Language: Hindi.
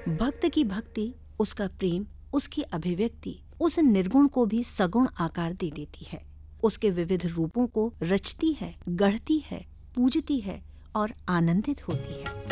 भक्त की भक्ति, उसका प्रेम, उसकी अभिव्यक्ति उस निर्गुण को भी सगुण आकार दे देती है। उसके विविध रूपों को रचती है, गढ़ती है, पूजती है और आनंदित होती है।